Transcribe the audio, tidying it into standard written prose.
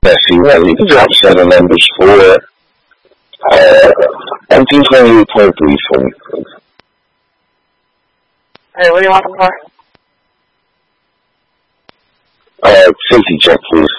see what you can drop seven numbers for MT28.3 for me, please. Hey, what do you want them for? Safety check, please.